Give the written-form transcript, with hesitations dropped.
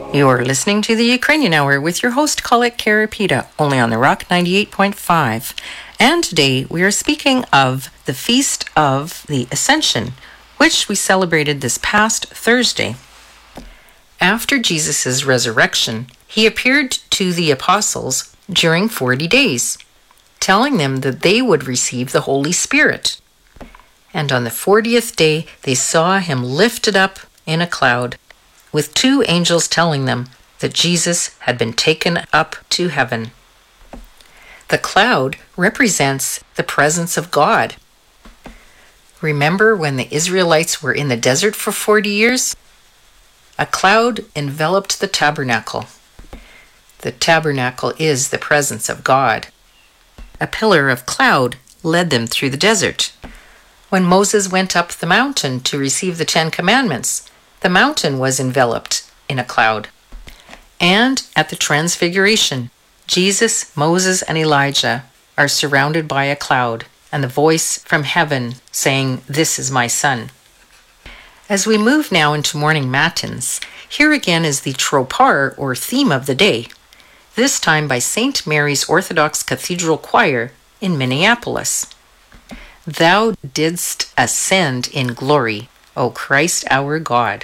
You're listening to the Ukrainian Hour with your host, Colette Karapita, only on the Rock 98.5. And today we are speaking of the Feast of the Ascension, which we celebrated this past Thursday. After Jesus' resurrection, he appeared to the apostles during 40 days, telling them that they would receive the Holy Spirit. And on the 40th day, they saw him lifted up in a cloud, with two angels telling them that Jesus had been taken up to heaven. The cloud represents the presence of God. Remember when the Israelites were in the desert for 40 years? A cloud enveloped the tabernacle. The tabernacle is the presence of God. A pillar of cloud led them through the desert. When Moses went up the mountain to receive the 10 Commandments, the mountain was enveloped in a cloud. And at the Transfiguration, Jesus, Moses, and Elijah are surrounded by a cloud, and the voice from heaven saying, "This is my Son." As we move now into morning matins, here again is the tropar, or theme of the day, this time by St. Mary's Orthodox Cathedral Choir in Minneapolis. Thou didst ascend in glory, O Christ our God.